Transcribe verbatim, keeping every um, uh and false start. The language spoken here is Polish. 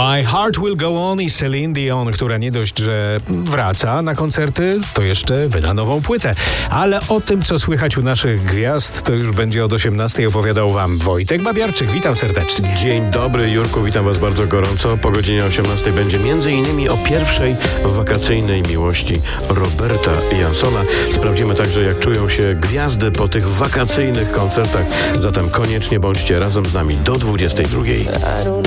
My Heart Will Go On i Celine Dion, która nie dość, że wraca na koncerty, to jeszcze wyda nową płytę. Ale o tym, co słychać u naszych gwiazd, to już będzie od osiemnastej opowiadał wam Wojtek Babiarczyk. Witam serdecznie. Dzień dobry, Jurku, witam was bardzo gorąco. Po godzinie osiemnastej będzie między innymi o pierwszej wakacyjnej miłości Roberta Jansona. Sprawdzimy także, jak czują się gwiazdy po tych wakacyjnych koncertach. Zatem koniecznie bądźcie razem z nami do dwudziestej drugiej.